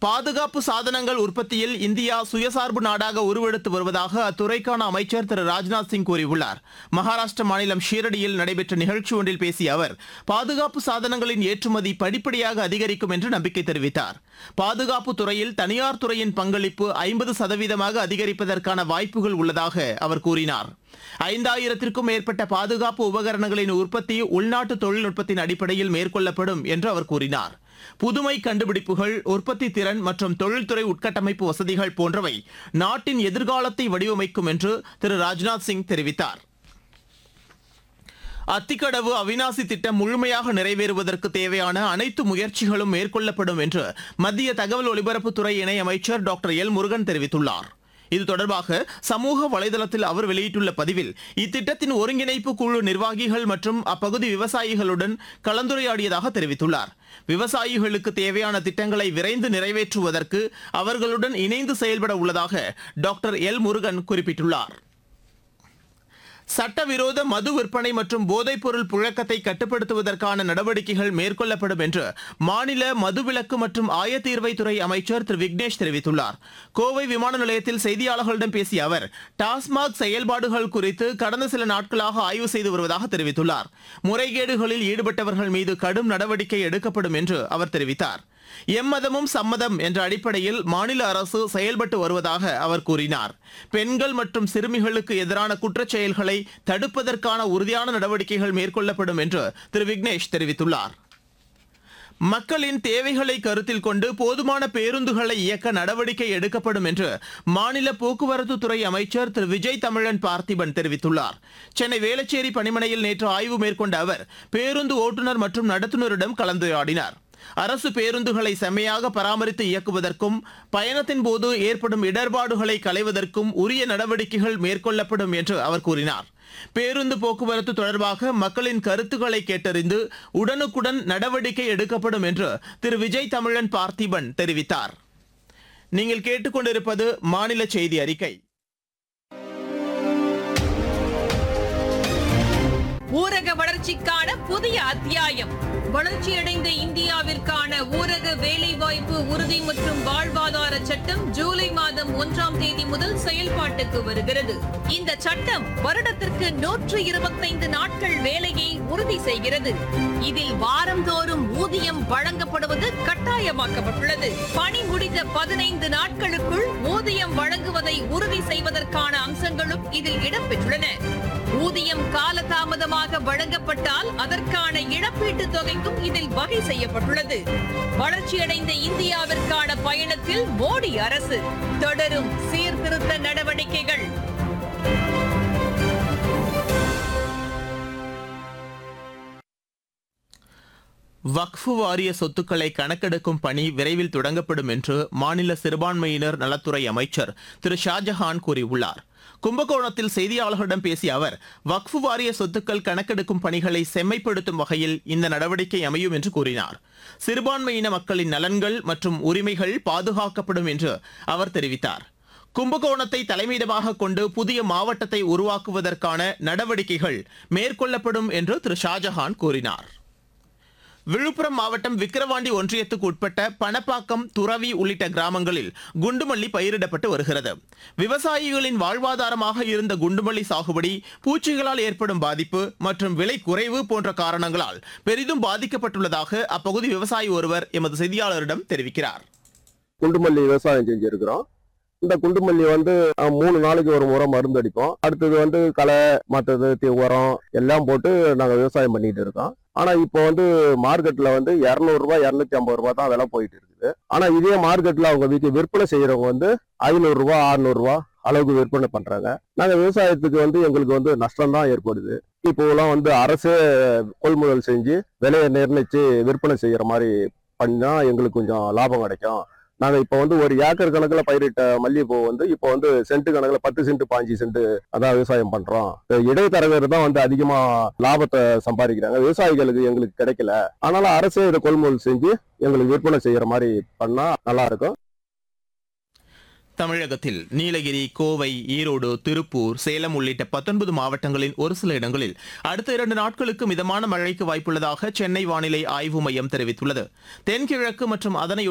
பாதுகாப்பு சாதனங்கள் உற்பத்தியில் இந்தியா சுயசார்பு நாடாக உருவெடுத்து வருவதாக அத்துறைக்கான அமைச்சர் திரு ராஜ்நாத் சிங் கூறியுள்ளார். மகாராஷ்டிர மாநிலம் ஷீரடியில் நடைபெற்ற நிகழ்ச்சி ஒன்றில் பேசிய அவர், பாதுகாப்பு சாதனங்களின் ஏற்றுமதி படிப்படியாக அதிகரிக்கும் என்று நம்பிக்கை தெரிவித்தார். பாதுகாப்பு துறையில் தனியார் துறையின் பங்களிப்பு 50% அதிகரிப்பதற்கான வாய்ப்புகள் உள்ளதாக அவர் கூறினார். 5000த்திற்கும் மேற்பட்ட பாதுகாப்பு உபகரணங்களின் உற்பத்தி உள்நாட்டு தொழில்நுட்பத்தின் அடிப்படையில் மேற்கொள்ளப்படும் என்று அவர் கூறினார். புதுமை கண்டுபிடிப்புகள், உற்பத்தி திறன் மற்றும் தொழில்துறை உட்கட்டமைப்பு வசதிகள் போன்றவை நாட்டின் எதிர்காலத்தை வடிவமைக்கும் என்று திரு ராஜ்நாத் சிங் தெரிவித்தார். அத்திக்கடவு அவினாசி திட்டம் முழுமையாக நிறைவேறுவதற்கு தேவையான அனைத்து முயற்சிகளும் மேற்கொள்ளப்படும் என்று மத்திய தகவல் ஒலிபரப்புத்துறை இணையமைச்சர் டாக்டர் எல் முருகன் தெரிவித்துள்ளார். இது தொடர்பாக சமூக வலைதளத்தில் அவர் வெளியிட்டுள்ள பதிவில், இத்திட்டத்தின் ஒருங்கிணைப்பு குழு நிர்வாகிகள் மற்றும் அப்பகுதி விவசாயிகளுடன் கலந்துரையாடியதாக தெரிவித்துள்ளார். விவசாயிகளுக்கு தேவையான திட்டங்களை விரைந்து நிறைவேற்றுவதற்கு அவர்களுடன் இணைந்து செயல்பட உள்ளதாக டாக்டர் எல் முருகன் குறிப்பிட்டுள்ளார். சட்டவிரோத மது விற்பனை மற்றும் போதைப்பொருள் புழக்கத்தை கட்டுப்படுத்துவதற்கான நடவடிக்கைகள் மேற்கொள்ளப்படும் என்று மாநில மதுவிலக்கு மற்றும் ஆயத்தீர்வைத்துறை அமைச்சர் திரு விக்னேஷ் தெரிவித்துள்ளார். கோவை விமான நிலையத்தில் செய்தியாளர்களிடம் பேசிய அவர், டாஸ்மாக் செயல்பாடுகள் குறித்து கடந்த சில நாட்களாக ஆய்வு செய்து வருவதாக தெரிவித்துள்ளார். முறைகேடுகளில் ஈடுபட்டவர்கள் மீது கடும் நடவடிக்கை எடுக்கப்படும் என்று அவர் தெரிவித்தார். எம்மதமும் சம்மதம் என்ற அடிப்படையில் மாநில அரசு செயல்பட்டு வருவதாக அவர் கூறினார். பெண்கள் மற்றும் சிறுமிகளுக்கு எதிரான குற்றச் செயல்களை தடுப்பதற்கான உறுதியான நடவடிக்கைகள் மேற்கொள்ளப்படும் என்று திரு விக்னேஷ் தெரிவித்துள்ளார். மக்களின் தேவைகளை கருத்தில் கொண்டு போதுமான பேருந்துகளை இயக்க நடவடிக்கை எடுக்கப்படும் என்று மாநில போக்குவரத்து துறை அமைச்சர் திரு விஜய் தமிழன் பார்த்திபன் தெரிவித்துள்ளார். சென்னை வேளச்சேரி பணிமனையில் நேற்று ஆய்வு மேற்கொண்ட அவர் பேருந்து ஓட்டுநர் மற்றும் நடத்துனரிடம் கலந்துரையாடினார். அரசு பேருந்துகளை செம்மையாக பராமரித்து இயக்குவதற்கும் பயணத்தின் போது ஏற்படும் இடர்பாடுகளை களைவதற்கும் உரிய நடவடிக்கைகள் மேற்கொள்ளப்படும் என்று அவர் கூறினார். பேருந்து போக்குவரத்து தொடர்பாக மக்களின் கருத்துக்களை கேட்டறிந்து உடனுக்குடன் நடவடிக்கை எடுக்கப்படும் என்று திரு விஜய் தமிழன் பார்த்திபன் தெரிவித்தார். நீங்கள் கேட்டுக்கொண்டிருப்பது மாநில செய்தி அறிக்கை. ஊரக வளர்ச்சிக்கான புதிய அத்தியாயம். வளர்ச்சியடைந்த இந்தியாவிற்கான ஊரக வேலைவாய்ப்பு உறுதி மற்றும் வாழ்வாதார சட்டம் ஜூலை மாதம் 1ஆம் தேதி முதல் செயல்பாட்டுக்கு வருகிறது. இந்த சட்டம் வருடத்திற்கு 125 நாட்கள் வேலையை உறுதி செய்கிறது. இதில் வாரந்தோறும் ஊதியம் வழங்கப்படுவது கட்டாயமாக்கப்பட்டுள்ளது. பணி முடிந்த 15 நாட்களுக்குள் ஊதியம் வழங்குவதை உறுதி செய்வதற்கான அம்சங்களும் இதில் இடம்பெற்றுள்ளன. ஊதியம் காலதாமதமாக வழங்கப்பட்டால் அதற்கான இழப்பீட்டுத் தொகைக்கும் இதில் வகை செய்யப்பட்டுள்ளது. வளர்ச்சியடைந்த இந்தியாவிற்கான பயணத்தில் மோடி அரசு தொடரும் சீர்திருத்த நடவடிக்கைகள். வக்ஃபு வாரிய சொத்துக்களை கணக்கெடுக்கும் பணி விரைவில் தொடங்கப்படும் என்று மாநில சிறுபான்மையினர் நலத்துறை அமைச்சர் திரு ஷாஜஹான் கூறியுள்ளார். கும்பகோணத்தில் செய்தியாளர்களிடம் பேசிய அவர், வக்ஃபு வாரிய சொத்துக்கள் கணக்கெடுக்கும் பணிகளை செம்மைப்படுத்தும் வகையில் இந்த நடவடிக்கை அமையும் என்று கூறினார். சிறுபான்மையின மக்களின் நலன்கள் மற்றும் உரிமைகள் பாதுகாக்கப்படும் என்று அவர் தெரிவித்தார். கும்பகோணத்தை தலைமையிடமாக கொண்டு புதிய மாவட்டத்தை உருவாக்குவதற்கான நடவடிக்கைகள் மேற்கொள்ளப்படும் என்று திரு ஷாஜஹான் கூறினார். விழுப்புரம் மாவட்டம் விக்கிரவாண்டி ஒன்றியத்துக்கு உட்பட்ட பணப்பாக்கம், துறவி உள்ளிட்ட கிராமங்களில் குண்டுமல்லி பயிரிடப்பட்டு வருகிறது. விவசாயிகளின் வாழ்வாதாரமாக இருந்த குண்டுமல்லி சாகுபடி பூச்சிகளால் ஏற்படும் பாதிப்பு மற்றும் விலை குறைவு போன்ற காரணங்களால் பெரிதும் பாதிக்கப்பட்டுள்ளதாக அப்பகுதி விவசாயி ஒருவர் எமது செய்தியாளரிடம் தெரிவிக்கிறார். குண்டுமல்லி விவசாயம் செஞ்சிருக்கிறோம். இந்த குண்டுமல்லி 3 நாளைக்கு ஒரு முறை மருந்து அடிப்போம். அடுத்தது களை, மற்றது உரம் எல்லாம் போட்டு நாங்கள் விவசாயம் பண்ணிட்டு இருக்கோம். ஆனா இப்போ மார்க்கெட்ல 200 ரூபாய் 250 ரூபாய் தான் விலை போயிட்டு இருக்குது. ஆனா இதே மார்க்கெட்ல அவங்க விற்பனை செய்யறவங்க 500 ரூபாய் 600 ரூபாய் அளவுக்கு விற்பனை பண்றாங்க. நாங்க விவசாயத்துக்கு எங்களுக்கு நஷ்டம் தான் ஏற்படுது. இப்போ எல்லாம் அரசே கொள்முதல் செஞ்சு விலையை நிர்ணயிச்சு விற்பனை செய்யற மாதிரி பண்ணா எங்களுக்கு கொஞ்சம் லாபம் கிடைக்கும். நாங்க இப்ப ஒரு ஏக்கர் கணக்குல பயிரிட்ட மல்லிகைப்பூ இப்போ சென்ட் கணக்குல 10 சென்ட் 15 சென்ட் அதான் விவசாயம் பண்றோம். இடைத்தரகர் தான் அதிகமா லாபத்தை சம்பாதிக்கிறாங்க. விவசாயிகளுக்கு எங்களுக்கு கிடைக்கல. ஆனாலும் அரசே இதை கொள்முதல் செஞ்சு எங்களுக்கு விற்பனை செய்யற மாதிரி பண்ணா நல்லா இருக்கும். தமிழகத்தில் நீலகிரி, கோவை, ஈரோடு, திருப்பூர், சேலம் உள்ளிட்ட 19 மாவட்டங்களின் ஒரு சில இடங்களில் அடுத்த 2 நாட்களுக்கு மிதமான மழைக்கு வாய்ப்புள்ளதாக சென்னை வானிலை ஆய்வு மையம் தெரிவித்துள்ளது. தென்கிழக்கு மற்றும் அதனை